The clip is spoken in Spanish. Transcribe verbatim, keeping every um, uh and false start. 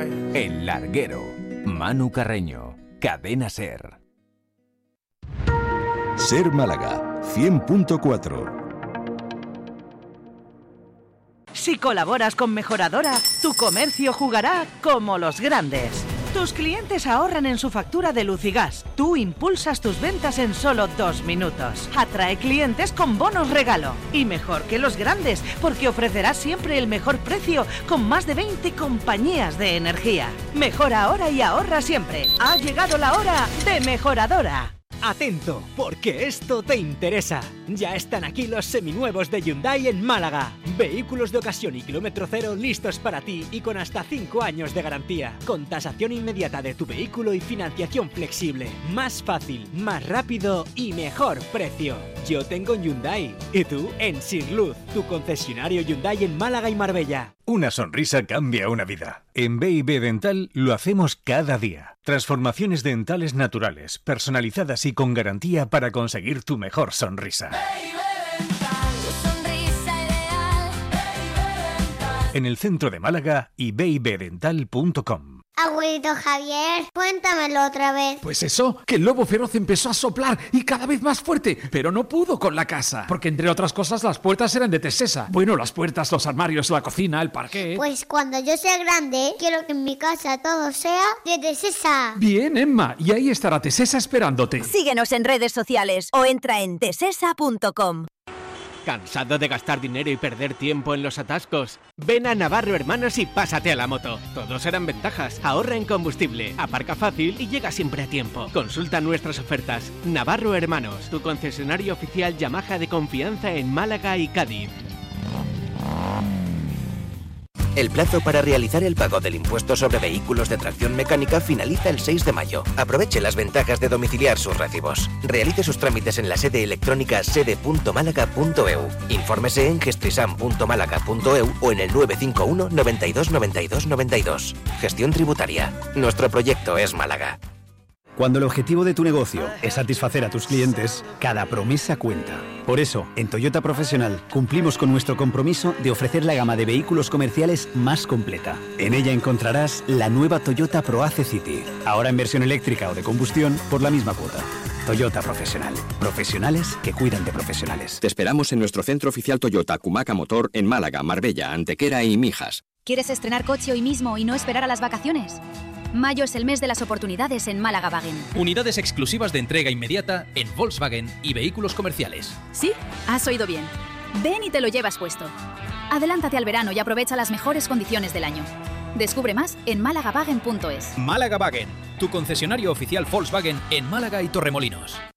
El Larguero. Manu Carreño. Cadena Ser. Ser Málaga, cien punto cuatro. Si colaboras con Mejoradora, tu comercio jugará como los grandes. Tus clientes ahorran en su factura de luz y gas. Tú impulsas tus ventas en solo dos minutos. Atrae clientes con bonos regalo. Y mejor que los grandes, porque ofrecerás siempre el mejor precio con más de veinte compañías de energía. Mejora ahora y ahorra siempre. Ha llegado la hora de Mejoradora. Atento, porque esto te interesa. Ya están aquí los seminuevos de Hyundai en Málaga. Vehículos de ocasión y kilómetro cero listos para ti y con hasta cinco años de garantía. Con tasación inmediata de tu vehículo y financiación flexible. Más fácil, más rápido y mejor precio. Yo tengo un Hyundai. ¿Y tú? En Sirluz, tu concesionario Hyundai en Málaga y Marbella. Una sonrisa cambia una vida. En B y B Dental lo hacemos cada día. Transformaciones dentales naturales, personalizadas y con garantía para conseguir tu mejor sonrisa. En el centro de Málaga y b y b dental punto com. Abuelito Javier, cuéntamelo otra vez. Pues eso, que el lobo feroz empezó a soplar y cada vez más fuerte, pero no pudo con la casa, porque entre otras cosas las puertas eran de Tesesa. Bueno, las puertas, los armarios, la cocina, el parquet. Pues cuando yo sea grande, quiero que en mi casa todo sea de Tesesa. Bien, Emma, y ahí estará Tesesa esperándote. Síguenos en redes sociales o entra en tesesa punto com. ¿Cansado de gastar dinero y perder tiempo en los atascos? Ven a Navarro Hermanos y pásate a la moto. Todos serán ventajas. Ahorra en combustible, aparca fácil y llega siempre a tiempo. Consulta nuestras ofertas. Navarro Hermanos, tu concesionario oficial Yamaha de confianza en Málaga y Cádiz. El plazo para realizar el pago del impuesto sobre vehículos de tracción mecánica finaliza el seis de mayo. Aproveche las ventajas de domiciliar sus recibos. Realice sus trámites en la sede electrónica sede punto málaga punto e u. Infórmese en gestrisam punto málaga punto e u o en el nueve cinco uno noventa y dos noventa y dos noventa y dos. Gestión tributaria. Nuestro proyecto es Málaga. Cuando el objetivo de tu negocio es satisfacer a tus clientes, cada promesa cuenta. Por eso, en Toyota Profesional cumplimos con nuestro compromiso de ofrecer la gama de vehículos comerciales más completa. En ella encontrarás la nueva Toyota ProAce City, ahora en versión eléctrica o de combustión por la misma cuota. Toyota Profesional. Profesionales que cuidan de profesionales. Te esperamos en nuestro centro oficial Toyota Cumaca Motor en Málaga, Marbella, Antequera y Mijas. ¿Quieres estrenar coche hoy mismo y no esperar a las vacaciones? Mayo es el mes de las oportunidades en Málaga Wagen. Unidades exclusivas de entrega inmediata en Volkswagen y vehículos comerciales. ¿Sí? Has oído bien. Ven y te lo llevas puesto. Adelántate al verano y aprovecha las mejores condiciones del año. Descubre más en málaga wagen punto es. Málaga Wagen, tu concesionario oficial Volkswagen en Málaga y Torremolinos.